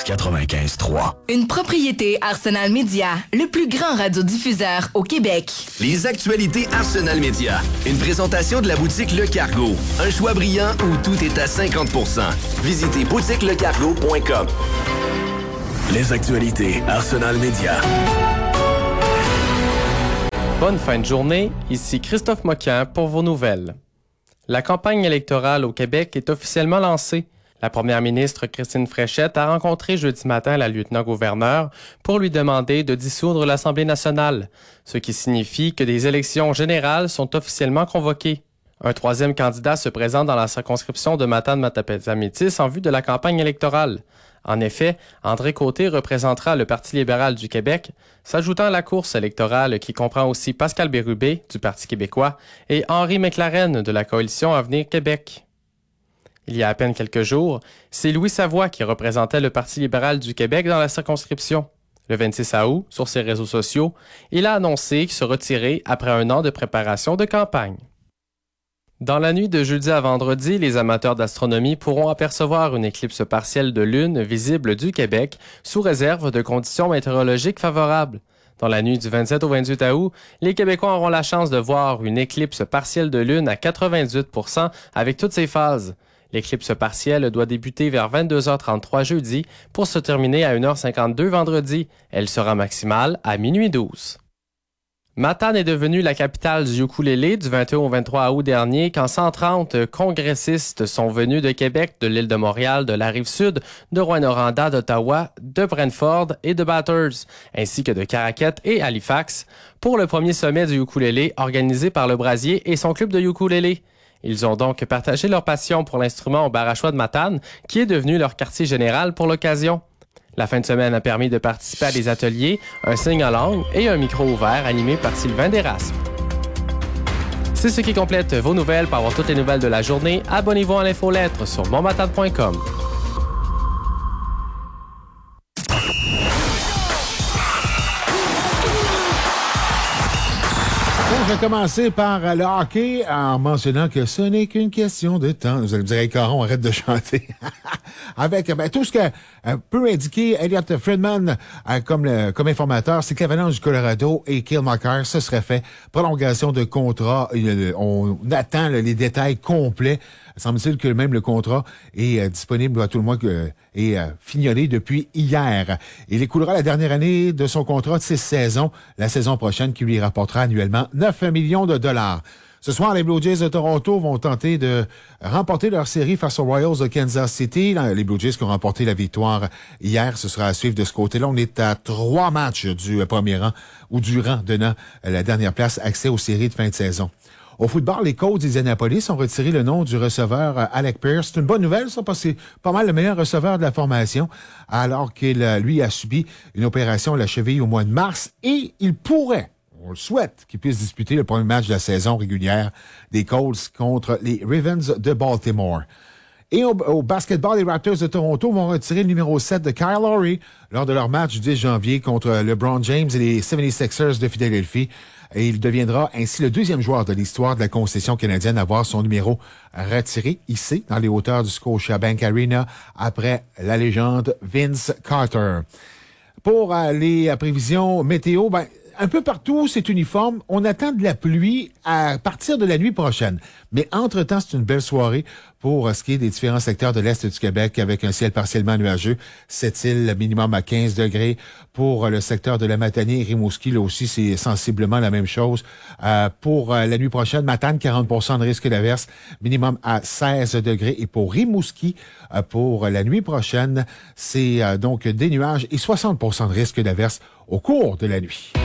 95.3. Une propriété Arsenal Média, le plus grand radiodiffuseur au Québec. Les actualités Arsenal Média. Une présentation de la boutique Le Cargo. Un choix brillant où tout est à 50%. Visitez boutiquelecargo.com. Les actualités Arsenal Média. Bonne fin de journée, ici Christophe Moquin pour vos nouvelles. La campagne électorale au Québec est officiellement lancée. La première ministre Christine Fréchette a rencontré jeudi matin la lieutenant-gouverneur pour lui demander de dissoudre l'Assemblée nationale, ce qui signifie que des élections générales sont officiellement convoquées. Un troisième candidat se présente dans la circonscription de Matane-Matapédia-Métis en vue de la campagne électorale. En effet, André Côté représentera le Parti libéral du Québec, s'ajoutant à la course électorale qui comprend aussi Pascal Bérubé du Parti québécois et Henri McLaren de la coalition Avenir Québec. Il y a à peine quelques jours, c'est Louis Savoie qui représentait le Parti libéral du Québec dans la circonscription. Le 26 août, sur ses réseaux sociaux, il a annoncé se retirer après un an de préparation de campagne. Dans la nuit de jeudi à vendredi, les amateurs d'astronomie pourront apercevoir une éclipse partielle de lune visible du Québec sous réserve de conditions météorologiques favorables. Dans la nuit du 27 au 28 août, les Québécois auront la chance de voir une éclipse partielle de lune à 98% avec toutes ses phases. L'éclipse partielle doit débuter vers 22h33 jeudi pour se terminer à 1h52 vendredi. Elle sera maximale à minuit 12. Matane est devenue la capitale du ukulélé du 21 au 23 août dernier quand 130 congressistes sont venus de Québec, de l'île de Montréal, de la Rive-Sud, de Rouyn-Noranda, d'Ottawa, de Brantford et de Bathurst, ainsi que de Caraquette et Halifax, pour le premier sommet du ukulélé organisé par le Brasier et son club de ukulélé. Ils ont donc partagé leur passion pour l'instrument au Barachois de Matane, qui est devenu leur quartier général pour l'occasion. La fin de semaine a permis de participer à des ateliers, un sing-along et un micro ouvert animé par Sylvain Desrasmes. C'est ce qui complète vos nouvelles. Pour avoir toutes les nouvelles de la journée, abonnez-vous à l'infolettre sur monmatane.com. Je vais commencer par le hockey en mentionnant que ce n'est qu'une question de temps. Vous allez me dire, hey, Caron, arrête de chanter. Avec tout ce que peut indiquer Elliot Friedman comme informateur, c'est que l'Avalanche du Colorado et Cale Makar, ce serait fait. Prolongation de contrat. On attend les détails complets. Semble-t-il que même le contrat est disponible à tout le moins et fignolé depuis hier. Il écoulera la dernière année de son contrat de 6 saisons, la saison prochaine qui lui rapportera annuellement 9 millions de dollars. Ce soir, les Blue Jays de Toronto vont tenter de remporter leur série face aux Royals de Kansas City. Les Blue Jays qui ont remporté la victoire hier, ce sera à suivre de ce côté-là. On est à 3 matchs du premier rang ou du rang donnant la dernière place accès aux séries de fin de saison. Au football, les Colts d'Indianapolis ont retiré le nom du receveur Alec Pierce. C'est une bonne nouvelle, ça, parce que c'est pas mal le meilleur receveur de la formation, alors qu'il, lui, a subi une opération à la cheville au mois de mars et il pourrait, on le souhaite, qu'il puisse disputer le premier match de la saison régulière des Colts contre les Ravens de Baltimore. Et au basketball, les Raptors de Toronto vont retirer le numéro 7 de Kyle Lowry lors de leur match du 10 janvier contre LeBron James et les 76ers de Philadelphie. Et il deviendra ainsi le deuxième joueur de l'histoire de la concession canadienne à voir son numéro retiré ici, dans les hauteurs du Scotiabank Arena, après la légende Vince Carter. Pour les prévisions météo, un peu partout, c'est uniforme. On attend de la pluie à partir de la nuit prochaine. Mais entre-temps, c'est une belle soirée pour ce qui est des différents secteurs de l'Est du Québec avec un ciel partiellement nuageux. Sept-Îles, minimum à 15 degrés. Pour le secteur de la Matanie et Rimouski, là aussi, c'est sensiblement la même chose. Pour la nuit prochaine, Matane, 40% de risque d'averse, minimum à 16 degrés. Et pour Rimouski, pour la nuit prochaine, c'est donc des nuages et 60% de risque d'averse au cours de la nuit.